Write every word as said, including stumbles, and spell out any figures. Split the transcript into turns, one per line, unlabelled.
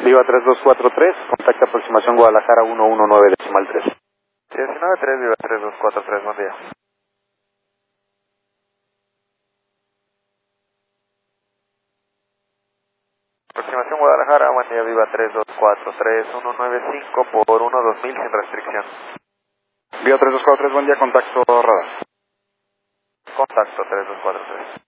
Viva tres dos cuatro tres, contacta aproximación Guadalajara uno uno nueve decimal tres.
diecinueve tres, Viva tres dos cuatro tres, buen día. Aproximación Guadalajara, buen día, Viva tres dos cuatro tres, uno nueve cinco por uno dos mil sin restricción.
Viva tres dos cuatro tres, buen día, contacto radar.
Contacto tres dos cuatro tres.